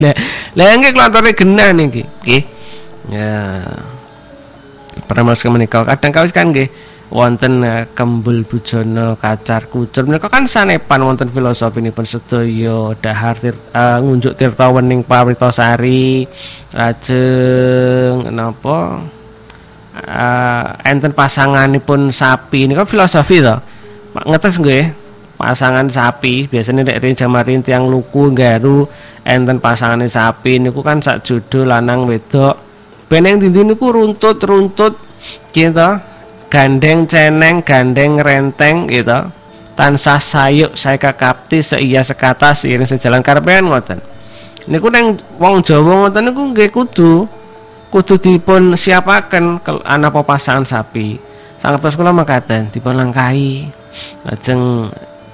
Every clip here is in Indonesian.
Lah nggih klontore genah niki. Nggih. Ya. Pramila menika kadang kawis kan nggih wonten kembul bujana kacar kucur menika kan sanepan wonten filosofipun sedaya dahar ngunjuk tirta wening Pawritasari lajeng napa enten pasanganipun sapi niku filosofi to. Ngetes nggih pasangan sapi biasanya nek jamarin tiang luku nggaru enten pasangane sapi niku kan sak judul lanang wedok beneng dindi niku runtut gitu gandeng ceneng gandeng renteng gitu tansah sayuk saya kakapti seia sekata seiring sejalan karepen ngoten niku neng wong Jawa ngoten niku nggih kudu dipun siapaken ana pasangan sapi sangatos kula makaten dipun langkahi lajeng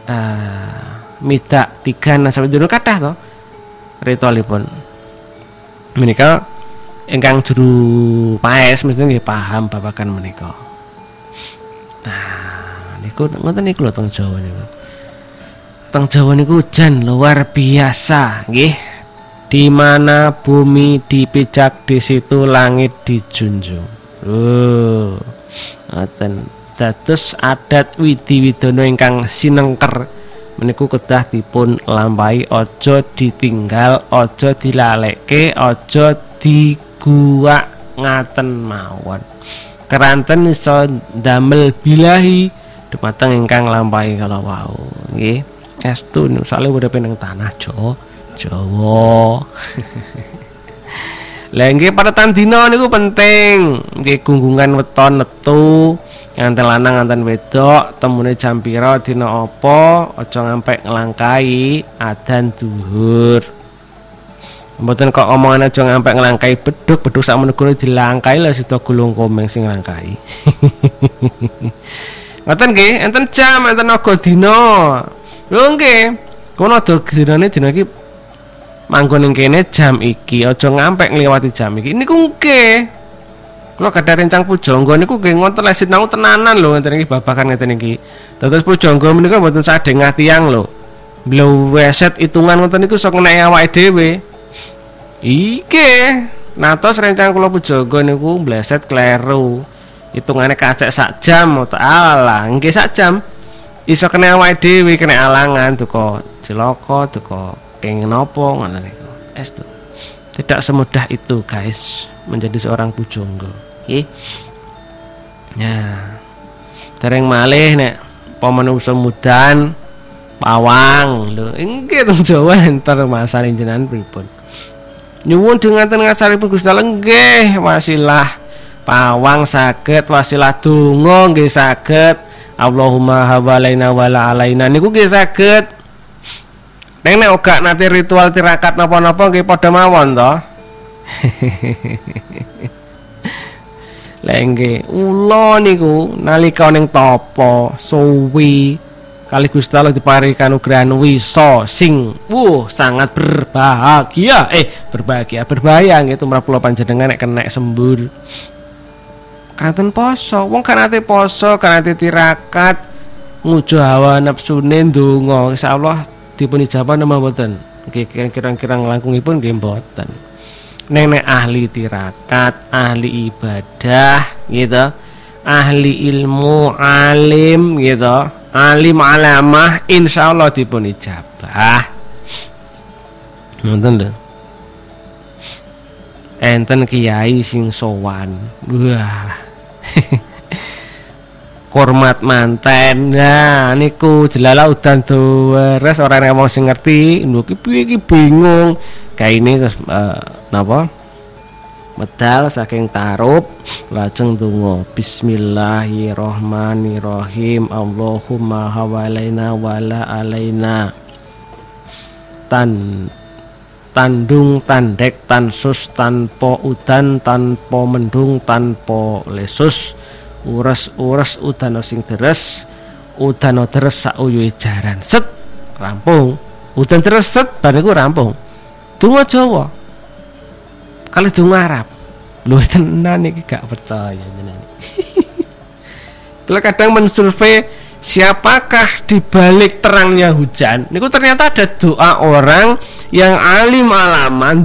midak tigan sampai dulu kathah to ritualipun menika ingkang juru paes mesti nggih paham babagan menika. Nah, niku ngoten niku lho teng Jawa niku. Teng Jawa niku hujan luar biasa, nggih. Di mana bumi dipijak, di situ langit dijunjung. Ngoten. Dados adat Widi-Widana ingkang sinengker meniku kedah dipun lampahi aja ditinggal, aja dilalekke, aja diguwak ngaten mawon. Keranten iso damel bilahi dumateng ingkang lampahi kala wau nggih estu sale uripe ning tanah Jawa. Lah nggih paretan dina niku penting nggih gunggungan weton netu nganten lanang nganten wedok temune jam pira dina apa aja ngampe nglangkai adzan zuhur. Mboten kok omongan aja ngampe nglangkai beduk sak menegone dilangkai lha sida gulung komeng sing nglangkai. Ngoten nggih, enten jam, enten naga dina. Lho nggih, kono do dinane dina iki manggon ning kene jam iki, aja ngampe ngliwati jam iki. Niku nggih. Kula gadah rencang pujangga niku nggih ngoten le sinau tenanan lho ngeten iki babakan ngeten iki. Dados pujangga menika mboten sadhengah tiyang lho. Bleweset hitungan ngoten niku sok nek awake dhewe. Iki natos rencang kula pujangga niku bleset kleru. Hitungane kacek sak jam alah nggih sak jam. Iso kena awake dhewe kena alangan duka cilaka duka kenging napa ngoten niku. Estu. Tidak semudah itu guys menjadi seorang pujangga. Nggih. Ya. Dereng malih nek pamenungsa mudan pawang lho. Nggih teng Jawa enter masane jenengan pripun. Nyuwun dengaken ngasaripun Gusti Allah nggih wasilah pawang saged wasilah donga nggih saged Allahumma hawalaina wala alaina niku nggih saged. Nek ora nate ritual tirakat napa-napa nggih padha mawon to. Lah nggih ula niku nalika ning tapa suwi kali Gusti Allah diparingi kanugrahan wisa sing sangat berbahagia berbahaya nggih tumrap kula panjenengan nek kena sembur kanten poso wong kan ate poso kan ate tirakat ngujo hawa nafsune ndonga insyaallah dipun ijabah napa mboten nggih kira-kira nglangkungipun nggih mboten nek ahli tirakat ahli ibadah gitu ahli ilmu alim gitu alim alamah insyaallah dipun ijabah. Ngoten lho. Enten kiai sing sowan. Wah. Hormat manten. Nah, niku jelala udan deres ora ana wong sing ngerti. Lho ki piye iki bingung. Kaine terus napa? Medal saking tarup lajeng donga bismillahirrahmanirrahim Allahumma hawalaina wala alaina tandung tandek tansus tanpa udan tanpa mendung tanpa lesus ures udan sing deres udan deres sauyuhe jaran set rampung udan deres set bariku rampung donga Jawa kali donga Arab lho tenan iki gak percaya jenengan. Kalau kadang mensurvei siapakah di balik terangnya hujan niku ternyata ada doa orang yang alim alaman